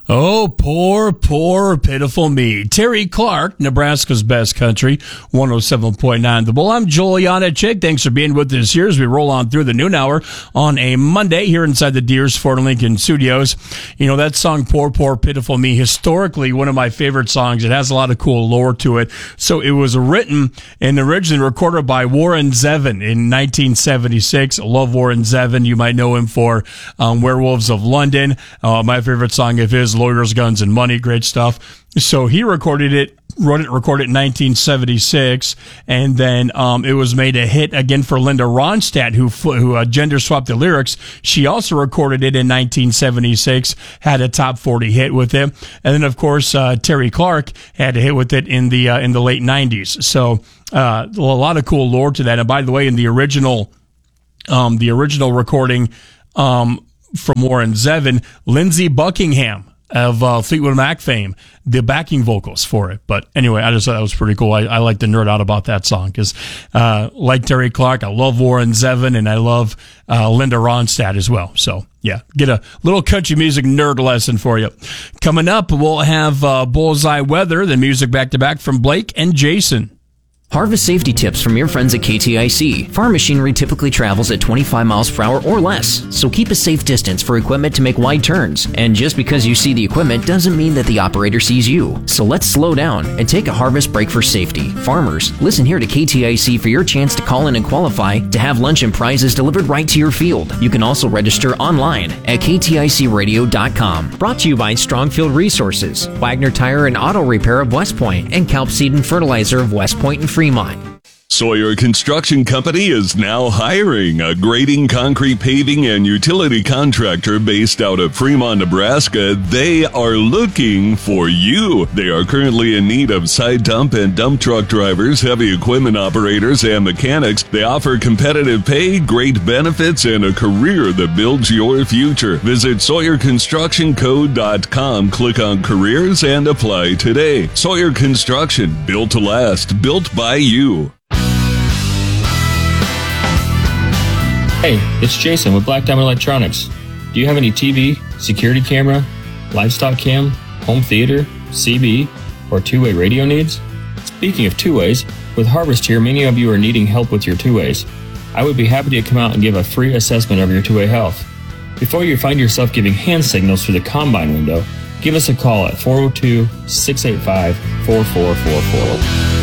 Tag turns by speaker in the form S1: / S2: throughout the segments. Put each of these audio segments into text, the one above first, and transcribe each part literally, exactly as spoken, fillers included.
S1: Oh, poor, poor, pitiful me. Terry Clark, Nebraska's best country, one oh seven point nine The Bull. I'm Joel Yanachik. Thanks for being with us here as we roll on through the noon hour on a Monday here inside the Deers Ford Lincoln Studios. You know, that song, Poor, Poor, Pitiful Me, historically one of my favorite songs. It has a lot of cool lore to it. So it was written and originally recorded by Warren Zevon in nineteen seventy-six. I love Warren Zevon. You might know him for um, Werewolves of London. Uh, my favorite song of his, Lawyers, Guns, and Money. Great stuff. So he recorded it, wrote it, recorded it in nineteen seventy-six, and then um, it was made a hit again for Linda Ronstadt, who who uh, gender swapped the lyrics. She also recorded it in nineteen seventy-six, had a top forty hit with it, and then of course uh, Terry Clark had a hit with it in the uh, in the late nineties. So uh, a lot of cool lore to that. And by the way, in the original um, the original recording um, from Warren Zevon, Lindsey Buckingham of uh, Fleetwood Mac fame, the backing vocals for it. But anyway, I just thought that was pretty cool. I, I like to nerd out about that song because, uh, like Terry Clark, I love Warren Zevon and I love uh, Linda Ronstadt as well. So yeah, get a little country music nerd lesson for you. Coming up, we'll have uh, Bullseye Weather, the music back to back from Blake and Jason.
S2: Harvest safety tips from your friends at K T I C. Farm machinery typically travels at twenty-five miles per hour or less, so keep a safe distance for equipment to make wide turns. And just because you see the equipment doesn't mean that the operator sees you. So let's slow down and take a harvest break for safety. Farmers, listen here to K T I C for your chance to call in and qualify to have lunch and prizes delivered right to your field. You can also register online at K T I C radio dot com. Brought to you by Strongfield Resources, Wagner Tire and Auto Repair of West Point, and Kelp Seed and Fertilizer of West Point and Fremont.
S3: Sawyer Construction Company is now hiring a grading, concrete, paving, and utility contractor based out of Fremont, Nebraska. They are looking for you. They are currently in need of side dump and dump truck drivers, heavy equipment operators, and mechanics. They offer competitive pay, great benefits, and a career that builds your future. Visit Sawyer Construction Co dot com, click on careers, and apply today. Sawyer Construction, built to last, built by you.
S4: Hey, it's Jason with Black Diamond Electronics. Do you have any T V, security camera, livestock cam, home theater, C B, or two-way radio needs? Speaking of two-ways, with Harvest here, many of you are needing help with your two-ways. I would be happy to come out and give a free assessment of your two-way health. Before you find yourself giving hand signals through the combine window, give us a call at four oh two, six eight five, four four four four.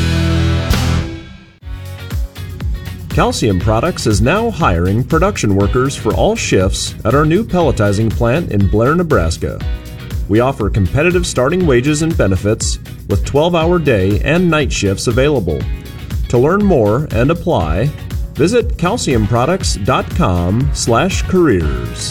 S5: Calcium Products is now hiring production workers for all shifts at our new pelletizing plant in Blair, Nebraska. We offer competitive starting wages and benefits with twelve-hour day and night shifts available. To learn more and apply, visit calcium products dot com slash careers.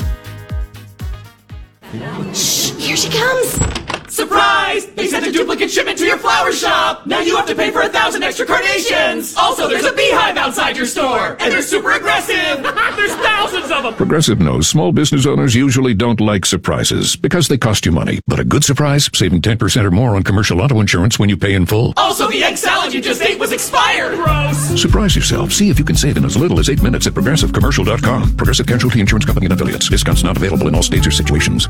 S6: Shh, here she comes!
S7: Surprise! They sent a duplicate shipment to your flower shop! Now you have to pay for a thousand extra carnations! Also, there's a beehive outside your store! And they're super aggressive! There's thousands of them!
S8: Progressive knows small business owners usually don't like surprises because they cost you money. But a good surprise, saving ten percent or more on commercial auto insurance when you pay in full.
S7: Also, the egg salad you just ate was expired! Gross!
S8: Surprise yourself. See if you can save in as little as eight minutes at progressive commercial dot com. Progressive Casualty Insurance Company and affiliates. Discounts not available in all states or situations.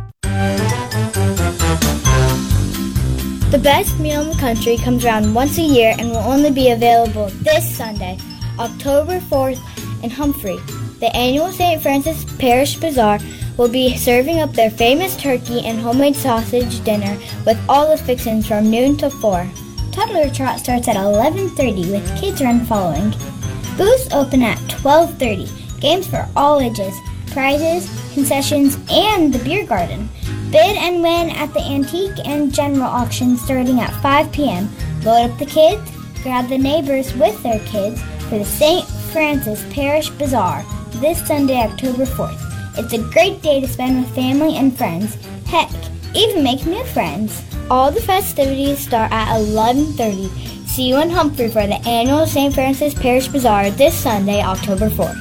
S9: The best meal in the country comes around once a year and will only be available this Sunday, October fourth, in Humphrey. The annual Saint Francis Parish Bazaar will be serving up their famous turkey and homemade sausage dinner with all the fixings from noon to four. Toddler Trot starts at eleven thirty with Kids Run following. Booths open at twelve thirty. Games for all ages, prizes, concessions, and the beer garden. Bid and win at the Antique and General Auction starting at five p.m. Load up the kids, grab the neighbors with their kids for the Saint Francis Parish Bazaar this Sunday, October fourth. It's a great day to spend with family and friends. Heck, even make new friends. All the festivities start at eleven thirty. See you in Humphrey for the annual Saint Francis Parish Bazaar this Sunday, October fourth.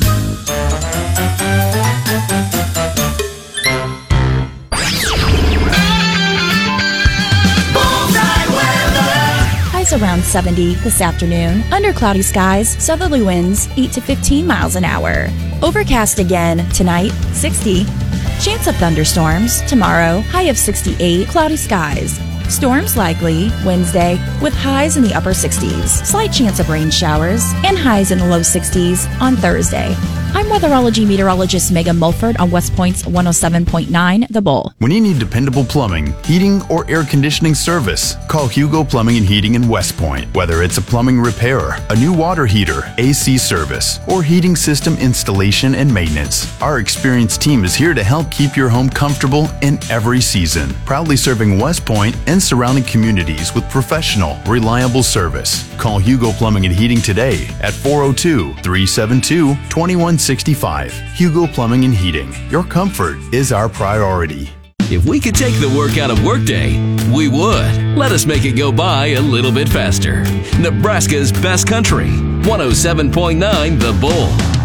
S10: Around seventy this afternoon. Under cloudy skies, southerly winds eight to fifteen miles an hour. Overcast again tonight, sixty. Chance of thunderstorms tomorrow, high of sixty-eight, cloudy skies. Storms likely Wednesday with highs in the upper sixties. Slight chance of rain showers and highs in the low sixties on Thursday. I'm weatherology meteorologist Megan Mulford on West Point's one oh seven point nine The Bull.
S11: When you need dependable plumbing, heating, or air conditioning service, call Hugo Plumbing and Heating in West Point. Whether it's a plumbing repair, a new water heater, A C service, or heating system installation and maintenance, our experienced team is here to help keep your home comfortable in every season. Proudly serving West Point and surrounding communities with professional, reliable service. Call Hugo Plumbing and Heating today at four oh two, three seven two, two one six five. Hugo Plumbing and Heating. Your comfort is our priority.
S12: If we could take the work out of workday, we would. Let us make it go by a little bit faster. Nebraska's best country, one oh seven point nine The Bull.